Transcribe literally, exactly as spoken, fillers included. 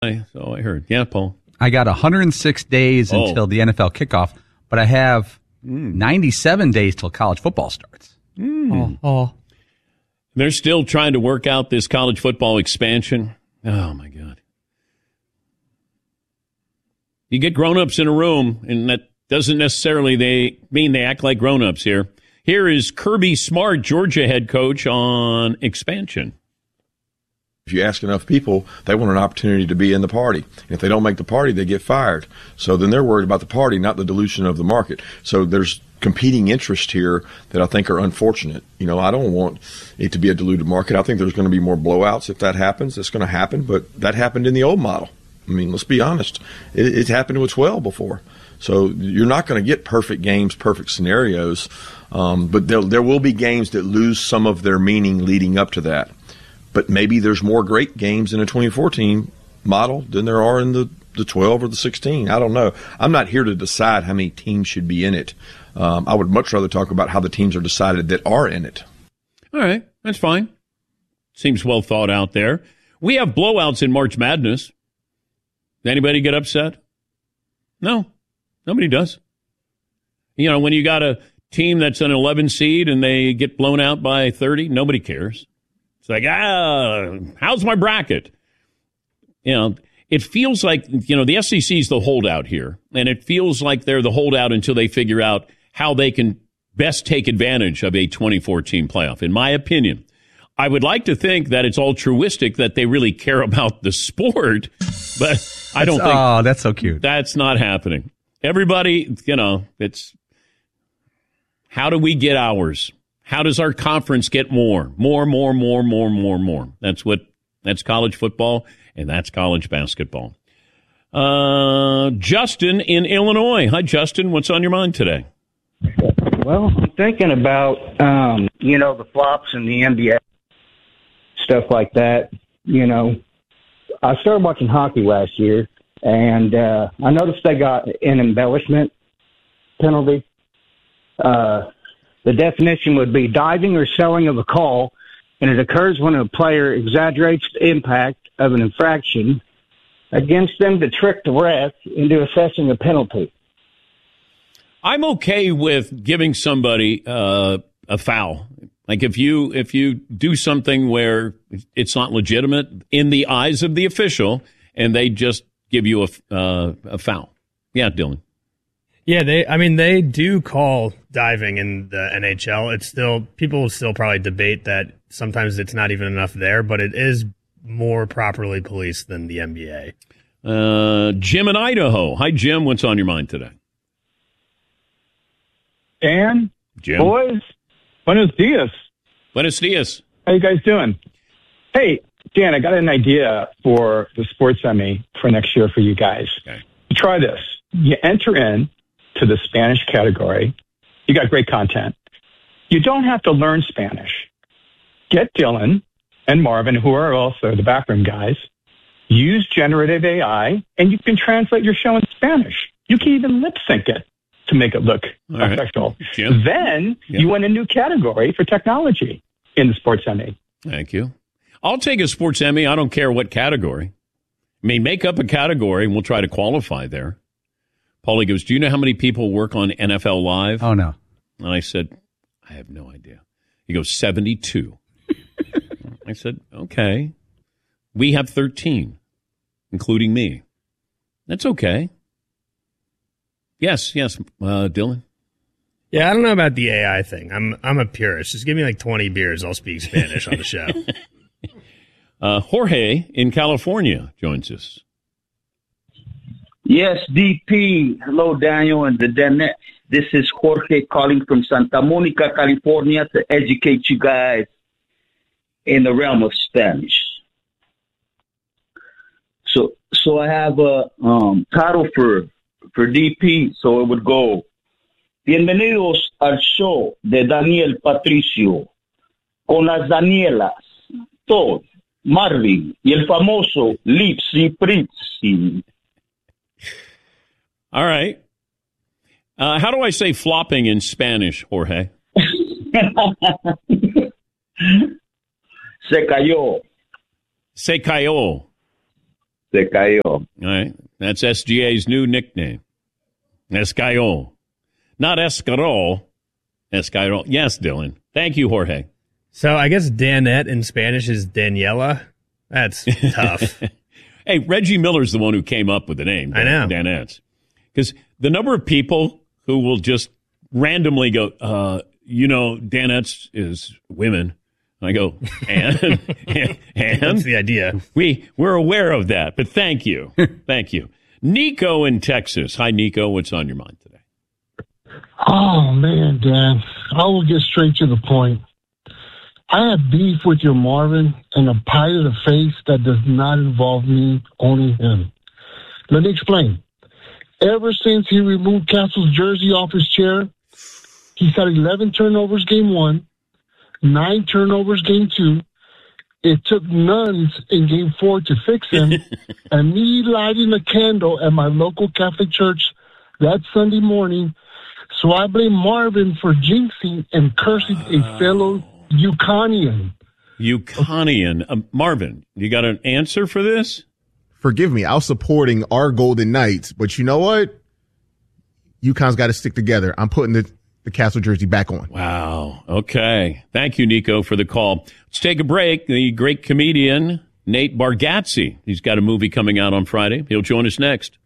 So I heard. Yeah, Paul. I got one hundred six days Oh. until the N F L kickoff, but I have mm. ninety-seven days till college football starts. Mm. Oh, oh. They're still trying to work out this college football expansion. Oh, my God. You get grown-ups in a room, and that doesn't necessarily they mean they act like grown-ups here. Here is Kirby Smart, Georgia head coach, on expansion. If you ask enough people, they want an opportunity to be in the party. And if they don't make the party, they get fired. So then they're worried about the party, not the dilution of the market. So there's competing interests here that I think are unfortunate. You know, I don't want it to be a diluted market. I think there's going to be more blowouts if that happens. It's going to happen, but that happened in the old model. I mean, let's be honest. It, it happened with twelve before. So you're not going to get perfect games, perfect scenarios, um, but there, there will be games that lose some of their meaning leading up to that. But maybe there's more great games in a twenty fourteen model than there are in the, the twelve or the sixteen. I don't know. I'm not here to decide how many teams should be in it. Um, I would much rather talk about how the teams are decided that are in it. All right. That's fine. Seems well thought out there. We have blowouts in March Madness. Anybody get upset? No. Nobody does. You know, when you got a team that's an eleven seed and they get blown out by thirty, nobody cares. It's like, ah, how's my bracket? You know, it feels like, you know, the S E C is the holdout here. And it feels like they're the holdout until they figure out how they can best take advantage of a twenty fourteen playoff. In my opinion, I would like to think that it's altruistic, that they really care about the sport, but I don't think. Oh, that's so cute. That's not happening. Everybody, you know, it's how do we get ours? How does our conference get more? More, more, more, more, more, more. That's what, that's college football, and that's college basketball. Uh, Justin in Illinois. Hi, Justin. What's on your mind today? Well, I'm thinking about, um, you know, the flops in the N B A, stuff like that. You know, I started watching hockey last year, and uh, I noticed they got an embellishment penalty. Uh The definition would be diving or selling of a call, and it occurs when a player exaggerates the impact of an infraction against them to trick the ref into assessing a penalty. I'm okay with giving somebody uh, a foul. Like if you if you do something where it's not legitimate in the eyes of the official, and they just give you a uh, a foul. Yeah, Dylan. Yeah, they. I mean, they do call diving in the N H L. It's still, people will still probably debate that sometimes it's not even enough there, but it is more properly policed than the N B A. Uh, Jim in Idaho. Hi, Jim. What's on your mind today? Dan, Jim. boys, buenos dias. Buenos dias. How you guys doing? Hey, Dan, I got an idea for the sports Emmy for next year for you guys. Okay. Try this. You enter in to the Spanish category. You got great content. You don't have to learn Spanish. Get Dylan and Marvin, who are also the backroom guys. Use generative A I, and you can translate your show in Spanish. You can even lip sync it to make it look right. effective. Jim? Then Yep. you win a new category for technology in the sports Emmy. Thank you. I'll take a sports Emmy. I don't care what category. I mean, make up a category, and we'll try to qualify there. Paulie goes, do you know how many people work on N F L Live? Oh, no. And I said, I have no idea. He goes, seventy-two. I said, okay. We have thirteen, including me. That's okay. Yes, yes, uh, Dylan. Yeah, I don't know about the A I thing. I'm I'm a purist. Just give me like twenty beers. I'll speak Spanish on the show. uh, Jorge in California joins us. Yes, D P. Hello, Daniel and the Danet. This is Jorge calling from Santa Monica, California, to educate you guys in the realm of Spanish. So, so I have a um, title for for D P. So it would go: Bienvenidos al show de Daniel Patricio con las Danielas, Todd, Marvin y el famoso Lipsy Pritzy. All right. Uh, how do I say flopping in Spanish, Jorge? Se cayó. Se cayó. Se cayó. All right. That's S G A's new nickname. Escayol. Not Escarol. Escayol. Yes, Dylan. Thank you, Jorge. So I guess Danette in Spanish is Daniela. That's tough. Hey, Reggie Miller's the one who came up with the name. I know. Danette. Because the number of people who will just randomly go, uh, you know, Danettes is women. I go, and? and? That's the idea. We, we're aware of that, but thank you. Thank you. Nico in Texas. Hi, Nico. What's on your mind today? Oh, man, Dan. I will get straight to the point. I have beef with your Marvin and a pie to the face that does not involve me owning him. Let me explain. Ever since he removed Castle's jersey off his chair, he's had eleven turnovers game one, nine turnovers game two. It took nuns in game four to fix him, and me lighting a candle at my local Catholic church that Sunday morning. So I blame Marvin for jinxing and cursing a fellow Yukonian. Yukonian. Uh, Marvin, you got an answer for this? Forgive me, I was supporting our Golden Knights, but you know what? UConn's got to stick together. I'm putting the, the Castle jersey back on. Wow. Okay. Thank you, Nico, for the call. Let's take a break. The great comedian Nate Bargatze. He's got a movie coming out on Friday. He'll join us next.